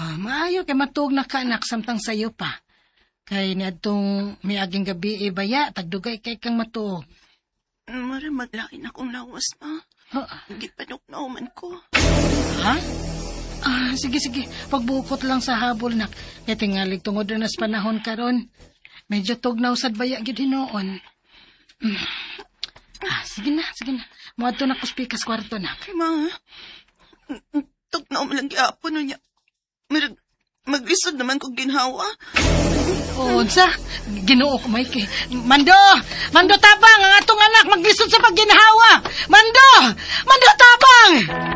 Maayo kay matug na ka anak samtang sayo pa. Kay niadtong miaging gabi baya, tagdugay kay kang matuog. Mara maglain akong lawas, ma. Gipanuknauman ko. Ha? Sige. Pagbukot lang sa habol, nak. Kaya tingalig tungod na sa panahon karon. Medyo tugnaw sad baya gid hinoon. Sige na. Muadto na kuspikas kwarto, nak. Ma, tugnaw mo lang gyapon niya. Maglisod naman kong ginhawa. Unsa? Ginoo ko, Mike. Mando tabang ang atong anak maglisod sa pagginhawa. Mando tabang.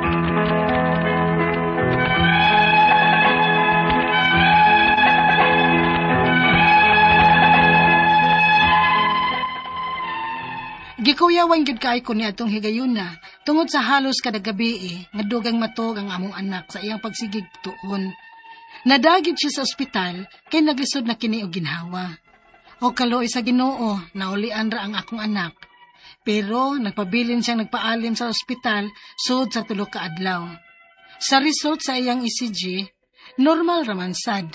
Gikuyawan gyud kay ko ni atong higayuna tungod sa halos kada gabi nga dugang matog ang among anak sa iyang pagsigig tuon. Nadagid siya sa ospital kay naglisod na kini og ginhawa. O kaloy sa Ginoo, naulian ra ang akong anak. Pero nagpabilin siyang nagpaalim sa ospital sud sa 3 ka adlaw. Sa result sa iyang ECG, normal raman sad.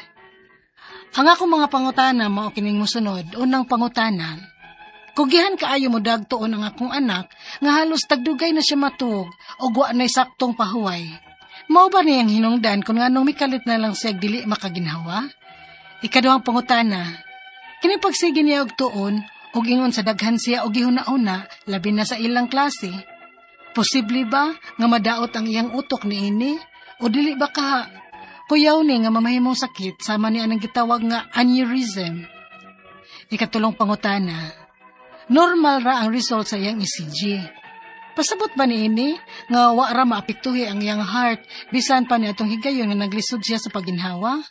Ang akong mga pangutana mao kining mosunod. Unang pangutana, kugihan kaayo mo dagtuon ang akong anak nga halos tagdugay na siya matug o wa na'y saktong pahuway. Mao ba niyang hinungdan kung nganong mikalit na lang siya dili makaginhawa? Ikaduhang pangutana, kini pagsige niya og tuon ug ingon sa daghan siya og gihuna-una labi na sa ilang klase. Posible ba nga madaot ang iyang utok niini o dili ba ka kuyaw ni nga mamahimong sakit sama ni anang gitawag nga aneurysm? Ikatulong pangutana, normal ra ang result sa iyang ECG. Pasabot ba niini nga wa ra maapektuhi ang iyang heart bisan pa ni atong higayon nga naglisod siya sa pagginhawa?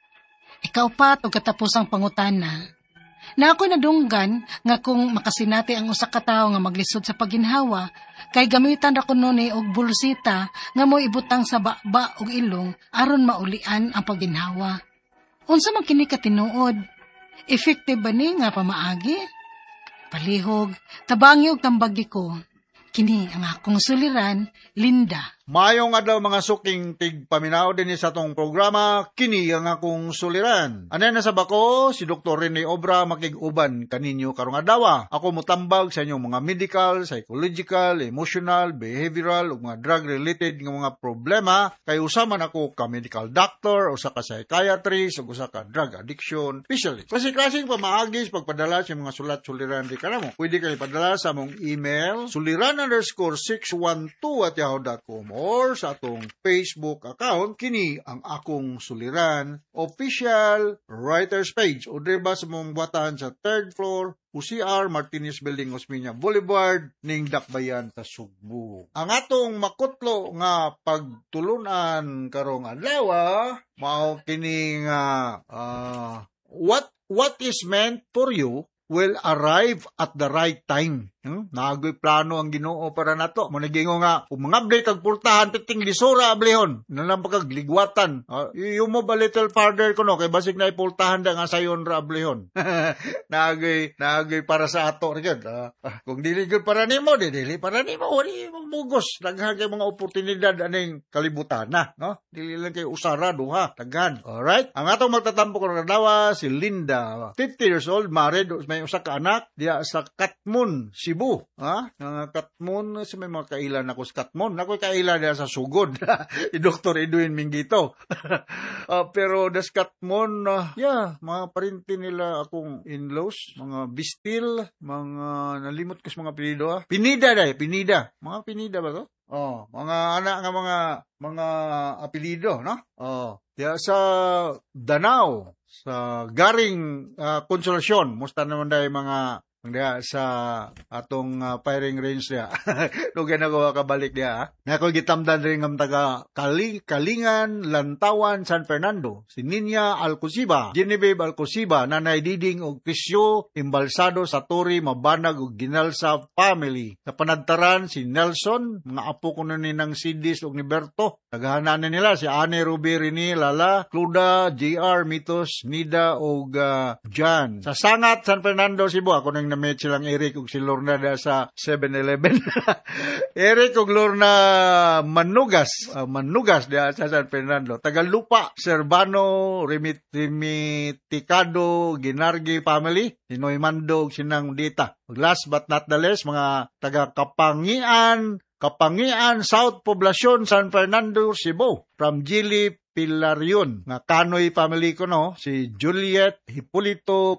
Ikaupat og katapusang pangutana, na ako nadunggan nga kung makasinati ang usa ka tawo nga maglisod sa pagginhawa kay gamitan ra kuno ni og bulsita nga mo ibutang sa baba ug ilong aron maulian ang pagginhawa. Unsa man kini katinuod? Effective ba ni nga pamaagi? Palihog, tabangi og tambagi ko. Kini ang akong suliran, Linda. Mayong adlaw mga suking tigpaminaw din sa tong programa, kini ang akong suliran. Anay na sa bako, si Dr. Rene Obra makig-uban kaninyo karong adlaw. Ako mutambag sa inyong mga medical, psychological, emotional, behavioral ug mga drug-related nga mga problema. Kay usa man ako ka medical doctor, usa ka psychiatrist, ug usa ka drug addiction specialist. Kasi-klaseng pamaagis pagpadala sa mga sulat-suliran di kanamo. Pwede kayo padala sa among email, suliran_612@yahoo.com or sa atong Facebook account, kini ang akong suliran official writers page o diba sa mong buhatan sa 3rd floor UCR Martinez Building, Osmeña Boulevard, ning Dakbayan sa Sugbo. Ang atong makutlo nga pagtulunan karong adlaw mao kini nga what is meant for you will arrive at the right time. Nagoy plano ang Ginoo para nato. Mo nagingo nga kung mga blade kag pultahan piting lisura ablehon. Nalang pagkag ligwatan. You move a little farther kuno kay basig na ipultahan da nga sayon ra ablehon. Nagoy para sa ato ra gyud. Kung dili gyud para nimo, dili para nimo, wali mugos. Daghan kay mga oportunidad aning kalibutan na, no? Dili lang kay usara duha, daghan. Alright? Ang atong magtatampo karong adlaw si Linda, 50 years old, married, may usa ka anak diya sa Katmon, Cebu. Katmon, sa may mga kailan ako sa Katmon. Ako'y kailan diya sa Sugod. Dr. Edwin Mingito. Pero das Katmon, mga parinti nila akong in-laws, mga Bistil, mga nalimot ko sa mga apelido. Pinida. Mga Pinida ba to? Mga anak nga mga apelido, no? Diya sa Danao, sa Garing Konsolasyon, musta naman dahil mga sa atong firing range niya. Lugay na ko kabalik niya. Nako gitamdan rin ng taga Kalingan, Lantawan, San Fernando. Si Ninya Alcosiba, Genevieve Alcosiba, Nanay Diding og Crisyo, Imbalsado, Satori, Mabanag og Ginalsa family. Sa panadtaran si Nelson, mga apo ko na ninang Sidis og ni Berto. Tagahanan nila si Anne Ruby Rini, Lala, Cluda, JR, Mitos, Nida og Jan. Sa Sangat, San Fernando, Cebu, ako nang na-meet silang Eric ug si Lorna da sa 7-Eleven. Eric ug Lorna Manugas da sa San Fernando. Tagalupa, Servano, Rimiticado, Ginargi family, Sinoy Mando, Sinang Dita. Last but not the least, mga taga Kapangian, South Poblacion, San Fernando, Cebu. From Gili, Pilarion. Nga Kanoy family ko, no? Si Juliet, Hipolito,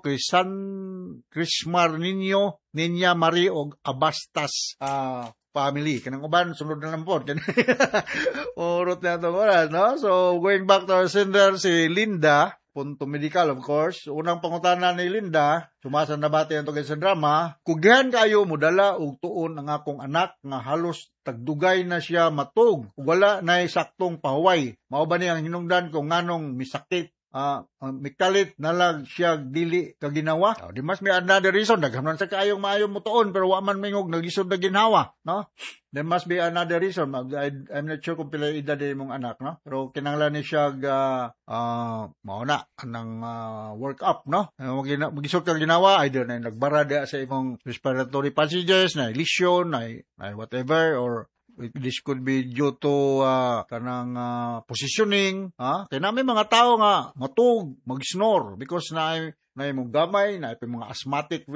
Crismar Niña Marie, og Abastas, family. Kanang uban, sunod na lang po. Urot na ito oras, no? So, going back to our sender, si Linda, punto medical, of course. Unang pangutana ni Linda, sumasan na bati ang tugay sa drama, kugihan kayo mudala og tuon ang akong anak nga halos tagdugay na siya matug. Wala na saktong pahuway. Mao ba niyang hinungdan kung nganong misakit, mikalit na lang siya dili kaginawa. Di mas may another reason. Naghamnan sa kaayong maayong mutuon pero wa man mingog nagisod na ginawa, no? There must be another reason. I'm not sure kung pila edad din mong anak, no? Pero kinanglan ni siya mauna anang work up, no? Magisod kang ginawa, either na nagbarada sa imong respiratory passages, na lesion, na whatever, or this could be due to kanang positioning, kaya na may mga tao nga matug, mag-snore because na imong gamay, na mga asthmatic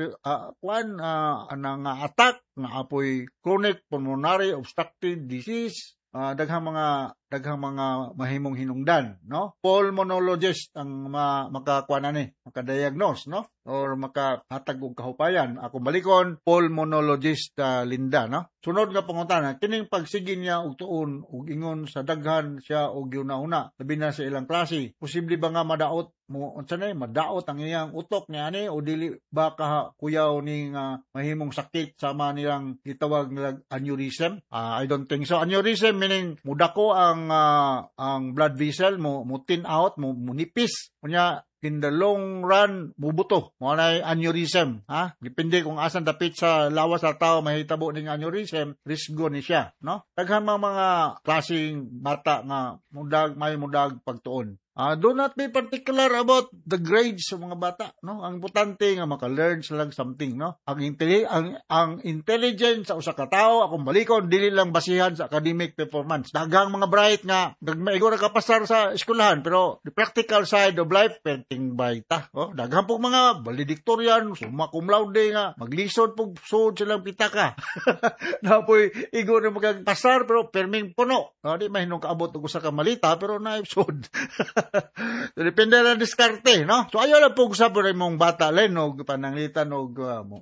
anang attack nga apoy chronic pulmonary obstructive disease, daghang mga mahimong hinungdan, no? Pulmonologist ang makakuan ani, makadiagnose, no? Or makahatag og kahupayan. Ako balikon, pulmonologist Linda, no? Sunod nga pangutana, kining pagsigi niya og tuon ug ingon sa daghan siya og yuna-una, labi na sa ilang klase. Posible ba nga madaot mo unsa nay madaot ang iyang utok niya ani o dili ba kuyaw ning mahimong sakit sama nilang gitawag nilang aneurysm? I don't think so. Aneurysm meaning mudako ang blood vessel mo thin out, mo nipis. Kunya in the long run, mubuto. Mo na aneurysm, Depende kung asan dapit sa lawas sa tao mahitabo ning aneurysm, risgo ni siya, no? Daghang mga klaseng bata nga mudag pagtuon. Do not be particular about the grades sa mga bata, no? Ang importante nga maka-learn sila something, no? Ang intelligence sa usa ka tawo, akong balikon, dili lang basihan sa academic performance. Daghang mga bright nga nagmaigo ra kapasar sa eskwelahan, pero the practical side of life penting baita. Daghang pong mga valedictorian, summa cum laude nga maglisod pug sud silang pitaka. Napoy igo na magpasar pero perming puno. Di mahinong kaabot og usa ka malita pero naipsod. So, depende na diskarte, no? So, ayaw lang po sa po mong bata len, o pananglitan, o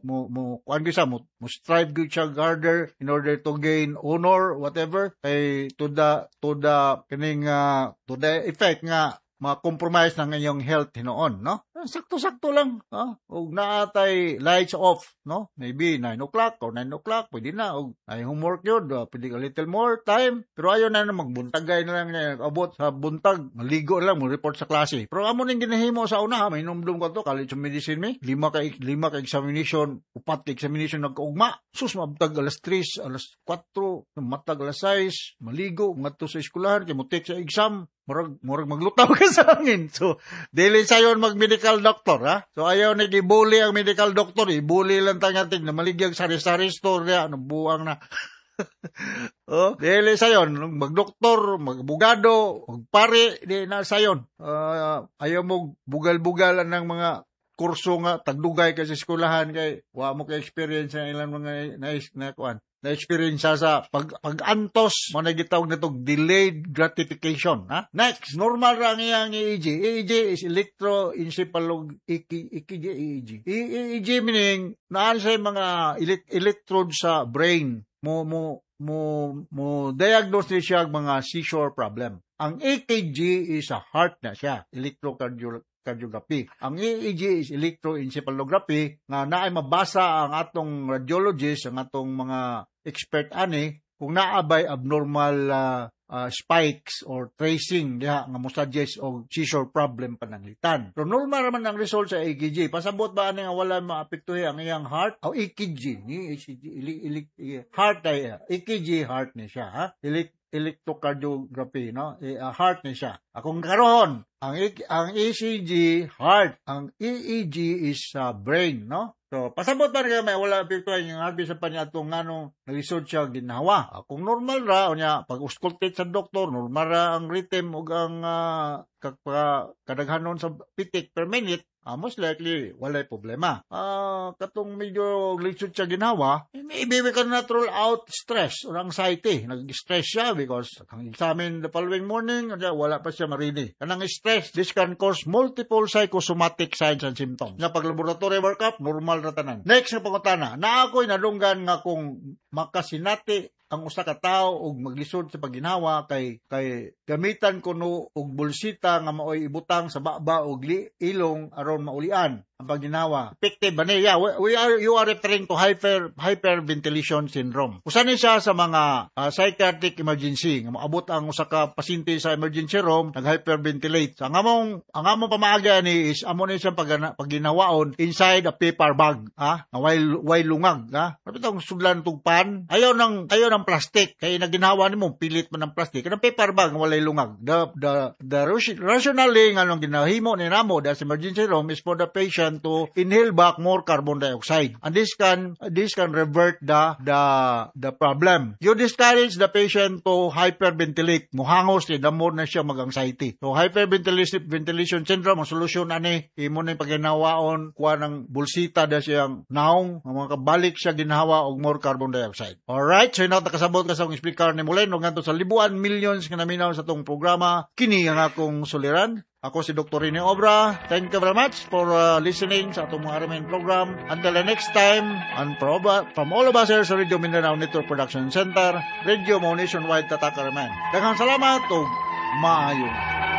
mo strive good siya harder in order to gain honor, whatever, ay to the effect nga ma-compromise ng iyong health hinoon, no? Sakto-sakto lang, og naatay lights off, no? Maybe 9 o'clock or 9 o'clock, pwede na, og ay homework yun, pwede a little more time, pero ayaw na magbuntagay na lang niya, abot sa buntag, maligo lang, mo report sa klase. Pero amo ning ginahimo sa una, may numdum ko to, college of medicine me, 5 ka examination, 4 ka examination nagkaugma, sus, mabtag alas 3, alas 4, matag alas 6, maligo, ngadto sa eskwelahan, kay mo take sa exam, murag maglutaw ka sa hangin. So, dili sayon mag-medical doctor, So, ayaw na i-bully ang medical doctor, i-bully lang tangating na maligyag sari-sari store niya, nabuang na. Dili sayon, mag-doktor, mag-abogado, magpare, di na sayon. Ayaw mo bugal-bugal ng mga kurso nga, tagdugay ka sa eskwelahan, kay wa mo ka experience ng ilang mga na-experience sa pag-antos, mo na gitawag na itong delayed gratification. Next, normal ra ang iyang EEG. EEG is electroencephalography. EEG meaning, naan sa mga electrodes sa brain. Mo diagnose niya siya mga seizure problem. Ang EKG is a heart na siya, electrocardiography. Ang EEG is electroencephalography nga naay mabasa ang atong radiologist, ang atong mga expert ani kung naabay abnormal spikes or tracing diha nga mo-suggest og seizure problem pananglitan. Pero normal naman ang result sa EKG. Pasabot ba ani nga wala maapektuhi ang iyang heart? O EKG ni heart ay EKG heart ni siya, electrocardiography, no? Heart ni siya. Akong karon ang ECG heart, ang EEG is brain, no? So, pasabot pa rin may wala epektuhan yung harbi sa panya itong nalisod siya ginawa. Kung normal ra, o niya, pag uskultit sa doktor, normal ra ang rhythm o ang kadaghanon sa pitik per minute, most likely, walay problema. Katong medyo lisod siya ginawa, maybe we cannot rule out stress or anxiety. Nag-stress siya because ang examine the following morning, wala pa siya marini. Kanang stress, this can cause multiple psychosomatic signs and symptoms. Na pag laboratory workup, normal na tanan. Next na pangutana, na ako'y nadunggan nga kung makasinati ang usa ka tawo og maglisod sa pagginhawa kay gamitan kuno og bulsita nga maoy ibutang sa baba og ilong aron maulian ang pagginhawa. Effective ba niya? You are referring to hyperventilation syndrome. Usa ni siya sa mga psychiatric emergency nga moabot ang usa ka pasyente sa emergency room nag-hyperventilate. So, ang among pamaaga ni is amo ni siya pagginhawaon inside a paper bag, while lungag, Kapit ang sudlan tugpan, ayaw ng plastic kay naginhawa nimo pilit man ng plastic kanang paper bag nga walay lungag. The rationally nga nung ginahimo ni namo sa emergency room is for the patient to inhale back more carbon dioxide, and this can revert the problem. You discourage the patient to hyperventilate, muhangos ni damor na siya mag-anxiety. So hyperventilation syndrome ang solusyon ani imo na paginawaon kuha ng bulsita da siyang naong mga kabalik siya ginhawa og more carbon dioxide. Alright, so ina kasabot ka sa akong speaker ni Mulen ug ngadto sa libuan millions nga naminaw sa tong programa. Kini ang akong suliran. Ako si Dr. Rene Obra. Thank you very much for listening sa atong mga Aramen program. Until the next time, and from all of us here sa Radio Mindanao Network Production Center, Radio Mo Nationwide Tatak Aramen. Daghang salamat ug maayo.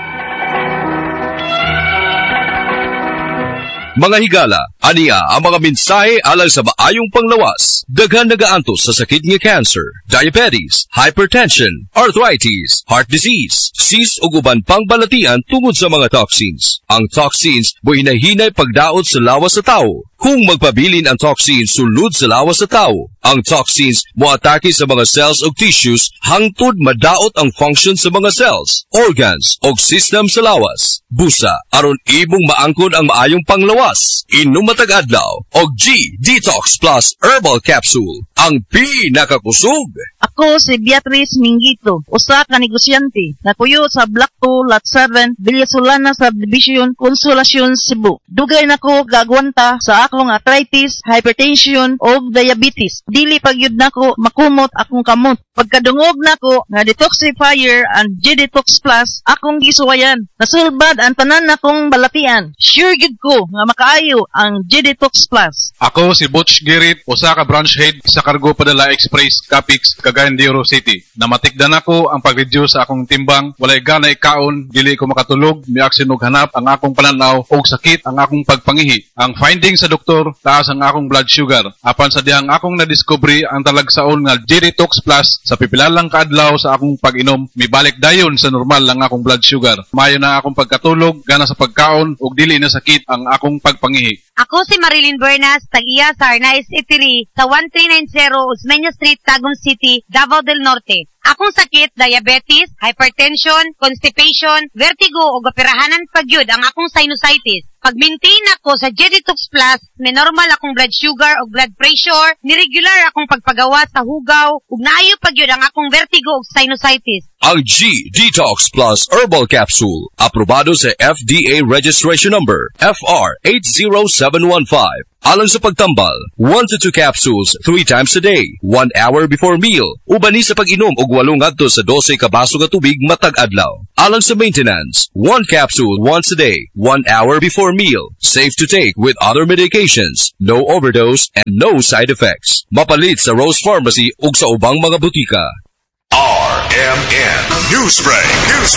Mga higala, aniya ang mga mensahe alang sa maayong panglawas. Daghan nagaantos sa sakit nga cancer, diabetes, hypertension, arthritis, heart disease, cyst ug uban pang balatian tungod sa mga toxins. Ang toxins mo'y hinahinay pagdaot sa lawas sa tao. Kung magpabilin ang toxins sulod sa lawas sa tao, ang toxins moatake sa mga cells o tissues hangtod madaot ang function sa mga cells, organs o system sa lawas. Busa, aron imong maangkod ang maayong panglawas. Inom matag adlaw og G-Detox Plus Herbal Capsule, ang pinakakusog. Ako si Beatrice Mingito, usa ka negosyante, nakuyo sa Block 2, Lot 7, Villasolana Subdivision, Consolacion, Cebu. Dugay nako gagwanta sa akong arthritis, hypertension, o diabetes. Dili pagyud nako makumot akong kamot. Pagkadungog nako nga detoxifier and G-Detox Plus, akong gisuwayan. Nasulbad ang tanan nakong balatian. Sure gid ko nga makaayo ang G-Detox Plus. Ako si Butch Girit, usa ka branch head sa Cargo Padala Express, Capix, Cagayan de Oro City. Namatikdan ako ang pag-reduce sa akong timbang, walay gana ikaon, dili ko makatulog, miaksin og hanap ang akong pananaw og sakit ang akong pagpangihi. Ang finding sa doktor, taas ang akong blood sugar. Apan sa dihang akong nadiscovery ang talagsaon nga G-Detox Plus, sa pipilalang kaadlaw sa akong pag-inom, mibalik dayon sa normal ang akong blood sugar. Mayo na akong pagkatulog, gana sa pagkaon, ug dili na sakit ang akong pagpangihi. Ako si Marilyn Bernas, tag-iya sa Arnaiz Eatery sa 1390 Osmeña Street, Tagum City, Davao del Norte. Akong sakit, diabetes, hypertension, constipation, vertigo o gapirahanan pagyud ang akong sinusitis. Pag-maintain ako sa G-Detox Plus, ni normal akong blood sugar o blood pressure, ni regular akong pagpagawa sa hugaw, ug naayo pagyud ang akong vertigo o sinusitis. Ang G-Detox Plus Herbal Capsule, aprobado sa FDA Registration Number FR80715. Alang sa pagtambal, 1 to 2 capsules 3 times a day, 1 hour before meal. Ubani sa pag-inom og 8 ngadto sa 12 ka baso nga tubig matag adlaw. Alang sa maintenance, 1 capsule once a day, 1 hour before meal. Safe to take with other medications, no overdose and no side effects. Mapalit sa Rose Pharmacy ug sa ubang mga butika. RMN Newsbreak.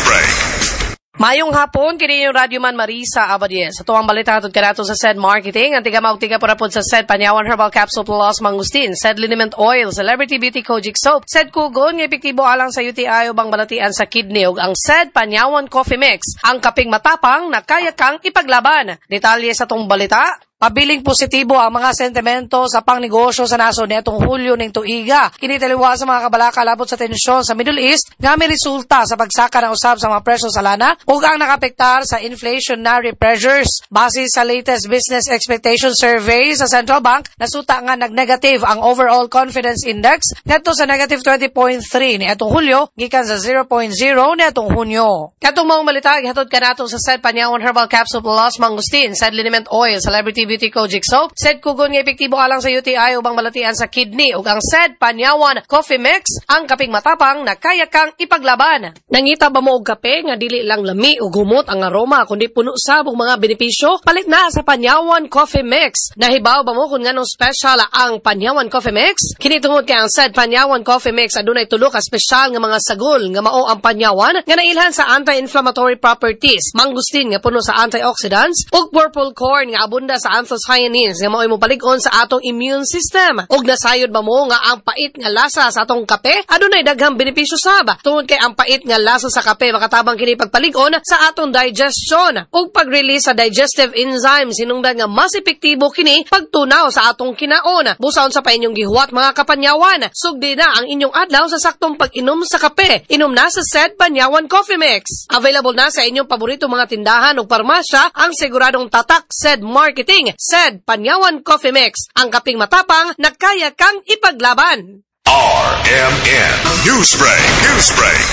Mayong hapon, kini yung Radyo Man Marisa Abadies. Ito ang balita atod kanato sa SED Marketing. Ang tiga porapod sa SED Panyawan Herbal Capsule Plus Mangustin, SED Liniment Oil, Celebrity Beauty Kojic Soap, SED Kugon, nga epektibo alang sa UTI o bang balatian sa kidney, ug ang SED Panyawan Coffee Mix, ang kaping matapang na kaya kang ipaglaban. Detalye sa tong balita, Pabiling positibo ang mga sentimento sa pangnegosyo sa naso netong Hulyo ning tuiga. Kinitaliwa sa mga kabalaka labot sa tensyon sa Middle East nga may resulta sa pagsaka ng usab sa mga presyo sa lana ug ang nakapektar sa inflationary pressures. Base sa latest business expectation survey sa Central Bank, nasuta nga nag-negative ang overall confidence index ngadto sa negative 20.3 niadtong Hulyo gikan sa 0.0 niadtong Hunyo. Katong mga balita gihatod kanato sa Said Panyawan Herbal Capsule Plus Mangustin, Said Liniment Oil, Celebrity Beauty Kojic Soap, Said Kugon nga epektibo alang sa UTI ubang malatian sa kidney ug ang Said Panyawan Coffee Mix, ang kaping matapang na kaya kang ipaglaban. Nangita ba mo og kape nga dili lang lami ug humot ang aroma kundi puno sab og mga benepisyo? Palit na sa Panyawan Coffee Mix. Nahibaw ba mo kung nganong special ang Panyawan Coffee Mix? Kini tungod kay ang Said Panyawan Coffee Mix adunay tulo ka special nga mga sagol nga mao ang Panyawan nga nailhan sa anti-inflammatory properties, mangustin nga puno sa antioxidants ug purple corn nga abunda sa anthocyanins nga mao'y mopalig-on sa atong immune system. Ug nasayod ba mo nga ang pait nga lasa sa atong kape adunay daghang benepisyo sab tungod kay ang pait nga lasa sa kape makatabang kini pagpalig-on sa atong digestion ug pag-release sa digestive enzymes hinungdan nga mas epektibo kini pagtunaw sa atong kinaon. Busaon sa pa inyong gihuwat mga kapanyawan, sugdi na ang inyong adlaw sa saktong pag-inom sa kape. Inom na sa Said Panyawan Coffee Mix. Available na sa inyong paborito mga tindahan o parmasya ang siguradong tatak Said Marketing, Said Panyawan Coffee Mix, ang kaping matapang na kaya kang ipaglaban. RMN Newsbreak.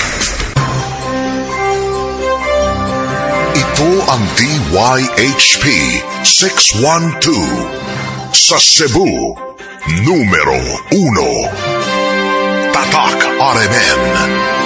Ito ang DYHP 612 sa Cebu, numero 1. Tatak RMN.